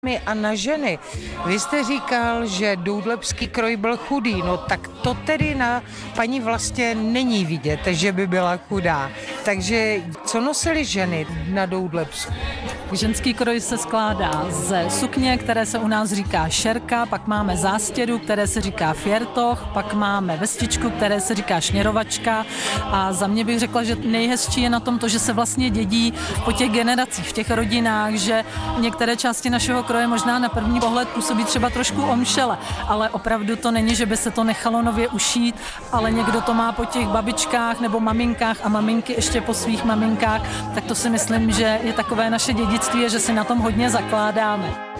A na ženy. Vy jste říkal, že doudlebský kroj byl chudý, no tak to tedy na paní Vlastě není vidět, že by byla chudá. Takže co nosily ženy na Doudlebsku? Ženský kroj se skládá ze sukně, které se u nás říká šerka, pak máme zástěru, které se říká fjertoch, pak máme vestičku, které se říká šněrovačka a za mě bych řekla, že nejhezčí je na tom to, že se vlastně dědí po těch generacích, v těch rodinách, že některé části našeho kroje možná na první pohled působí třeba trošku omšele, ale opravdu to není, že by se to nechalo nově ušít, ale někdo to má po těch babičkách nebo maminkách a maminky ještě po svých maminkách, tak to si myslím, že je takové naše dědictví, že si na tom hodně zakládáme.